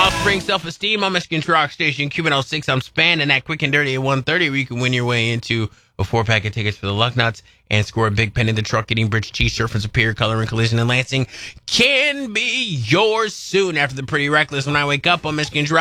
Offspring Self-Esteem on Michigan's Rock Station, Q106. I'm Span, and that Quick and Dirty at 1:30, where you can win your way into a 4-pack of tickets for the Luck Nuts and score a big pen in the truck. Getting Bridge T-shirt from Superior Color and Collision in Lansing can be yours soon after the Pretty Reckless When I Wake Up on Michigan's Rock.